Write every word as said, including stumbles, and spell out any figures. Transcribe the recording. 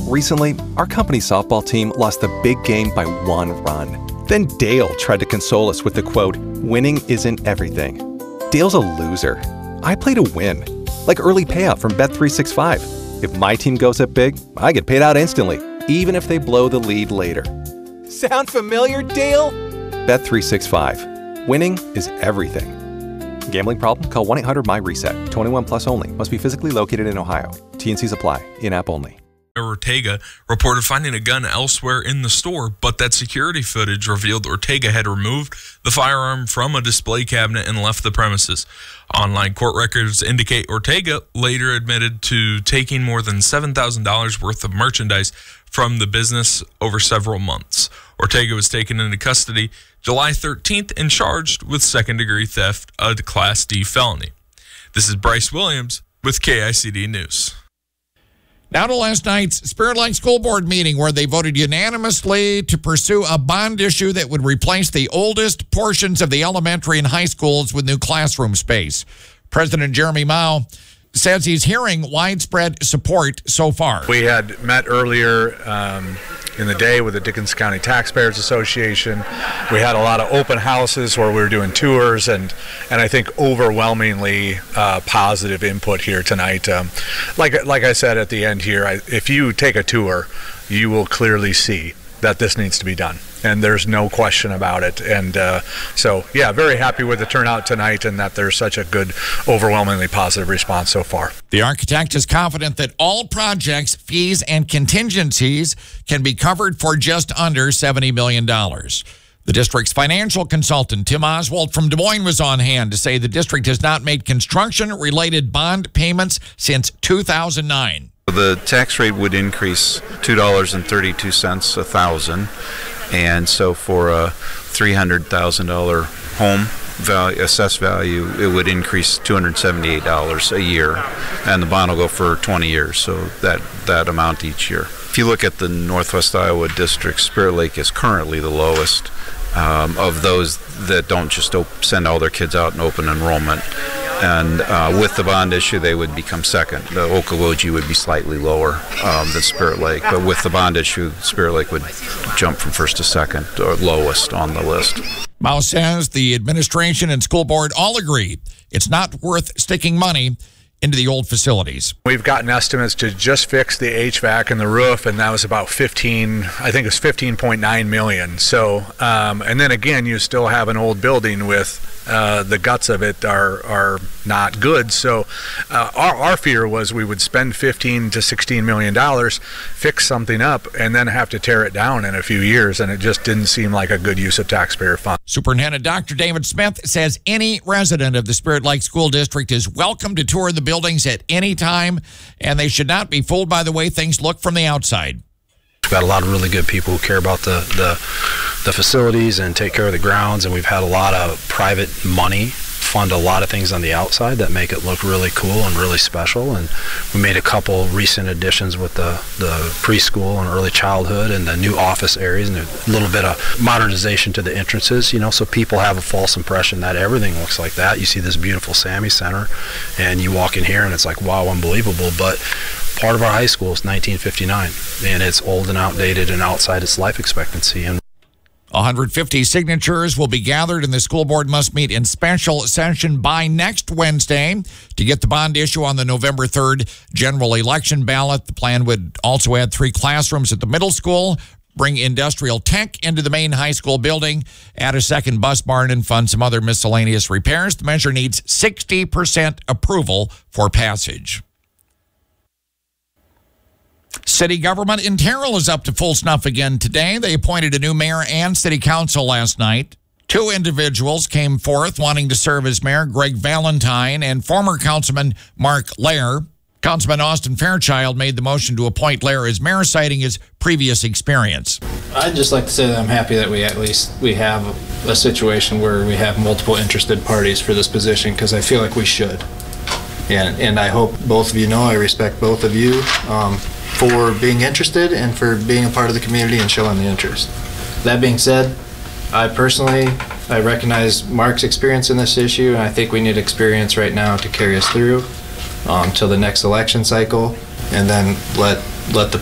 Recently, our company's softball team lost the big game by one run. Then Dale tried to console us with the quote, "Winning isn't everything." Dale's a loser. I play to win. Like early payout from Bet three sixty-five. If my team goes up big, I get paid out instantly, even if they blow the lead later. Sound familiar, Dale? Bet three sixty-five. Winning is everything. Gambling problem? Call one eight hundred M Y reset. twenty-one plus only. Must be physically located in Ohio. T and Cs apply. In-app only. Ortega reported finding a gun elsewhere in the store, but that security footage revealed Ortega had removed the firearm from a display cabinet and left the premises. Online court records indicate Ortega later admitted to taking more than seven thousand dollars worth of merchandise from the business over several months. Ortega was taken into custody July thirteenth and charged with second-degree theft, a Class D felony. This is Bryce Williams with K I C D News. Now to last night's Spirit Lake School Board meeting, where they voted unanimously to pursue a bond issue that would replace the oldest portions of the elementary and high schools with new classroom space. President Jeremy Mao says he's hearing widespread support so far. We had met earlier um, in the day with the Dickens County Taxpayers Association. We had a lot of open houses where we were doing tours, and, and I think overwhelmingly uh, positive input here tonight. Um, like, like I said at the end here, I, if you take a tour, you will clearly see that this needs to be done, and there's no question about it. And uh, so, yeah, very happy with the turnout tonight and that there's such a good, overwhelmingly positive response so far. The architect is confident that all projects, fees, and contingencies can be covered for just under seventy million dollars. The district's financial consultant, Tim Oswald from Des Moines, was on hand to say the district has not made construction-related bond payments since two thousand nine. The tax rate would increase two dollars and thirty-two cents a thousand, and so for a three hundred thousand dollars home value, assessed value, it would increase two hundred seventy-eight dollars a year, and the bond will go for twenty years, so that, that amount each year. If you look at the Northwest Iowa district, Spirit Lake is currently the lowest um, of those that don't just op- send all their kids out in open enrollment. And uh, with the bond issue, they would become second. The Okoboji would be slightly lower um, than Spirit Lake, but with the bond issue, Spirit Lake would jump from first to second, or lowest on the list. Mao says the administration and school board all agree it's not worth sticking money into the old facilities. We've gotten estimates to just fix the H V A C and the roof, and that was about fifteen, I think it's fifteen point nine million. So, um, and then again, you still have an old building with uh, the guts of it are are not good. So, uh, our our fear was we would spend fifteen to sixteen million dollars, fix something up, and then have to tear it down in a few years, and it just didn't seem like a good use of taxpayer funds. Superintendent Doctor David Smith says any resident of the Spirit Lake School District is welcome to tour the buildings at any time, and they should not be fooled by the way things look from the outside. We've got a lot of really good people who care about the, the, the facilities and take care of the grounds, and we've had a lot of private money fund a lot of things on the outside that make it look really cool and really special. And we made a couple recent additions with the, the preschool and early childhood and the new office areas, and a little bit of modernization to the entrances, you know, so people have a false impression that everything looks like that. You see this beautiful Sammy Center, and you walk in here and it's like, wow, unbelievable. But part of our high school is nineteen fifty-nine, and it's old and outdated and outside its life expectancy. And one hundred fifty signatures will be gathered, and the school board must meet in special session by next Wednesday to get the bond issue on the November third general election ballot. The plan would also add three classrooms at the middle school, bring industrial tech into the main high school building, add a second bus barn, and fund some other miscellaneous repairs. The measure needs sixty percent approval for passage. City government in Terrell is up to full snuff again today. They appointed a new mayor and city council last night. Two individuals came forth wanting to serve as mayor, Greg Valentine and former councilman Mark Lair. Councilman Austin Fairchild made the motion to appoint Lair as mayor, citing his previous experience. I'd just like to say that I'm happy that we at least we have a situation where we have multiple interested parties for this position, because I feel like we should. And, and I hope both of you know I respect both of you um, for being interested and for being a part of the community and showing the interest. That being said, I personally, I recognize Mark's experience in this issue, and I think we need experience right now to carry us through um, till the next election cycle, and then let let the